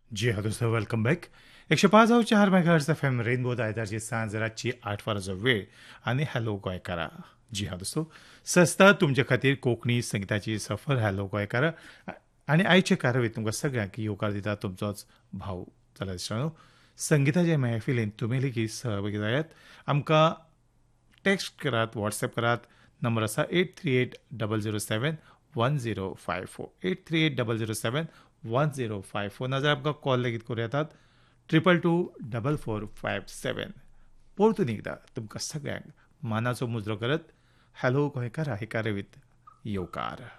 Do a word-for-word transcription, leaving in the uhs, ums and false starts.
जी हा दोस्तों welcome back एकशे पाच हाव चार मेगाहर्ट्ज एफ एम रेनबोत आयतारची सांज रातची आठ वरांचो वेळ आणि हॅलो गोंयकारा जी हा दोस्तो सस्ता तुमचे खातीर कोंकणी संगीताची सफर हॅलो गोंयकारा आनी आयचे कारवीत तुमकां सगळ्यांक येवकार दिता तुमचोच भाव चला दिसतानो संगीताचे महफिलेंत तुमी लेगीत सहभागी जायात आमकां टेक्स्ट करात व्हॉट्सएप करात नंबर आसा eight three eight double zero सेवन one zero five four eight three eight double zero सेवन वन झिरो फाय फोर नाजाल्यार आमकां कॉल लेगीत करूं येतात triple two double four five सेवन परतून एकदां तुमकां सगळ्यांक मानाचो मुजरो करत हॅलो गोंयकारा हे कारवीत येवकार